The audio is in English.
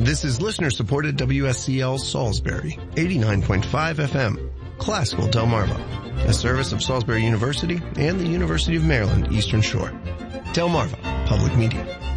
This is listener-supported WSCL Salisbury, 89.5 FM, Classical Delmarva, a service of Salisbury University and the University of Maryland Eastern Shore. Delmarva Public Media.